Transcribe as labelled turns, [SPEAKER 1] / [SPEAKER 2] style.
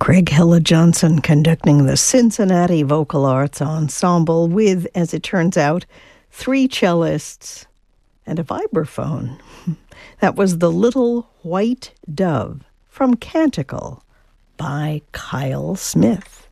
[SPEAKER 1] Craig Hella Johnson conducting the Cincinnati Vocal Arts Ensemble with, as it turns out, 3 cellists and a vibraphone. That was The Little White Dove from Canticle by Kyle Smith.